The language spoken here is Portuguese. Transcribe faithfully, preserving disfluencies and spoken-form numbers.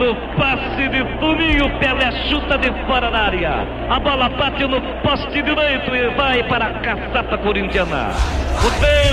belo passe de Toninho, Pelé chuta de fora da área. A bola bate no poste direito e vai para a caçapa corintiana. O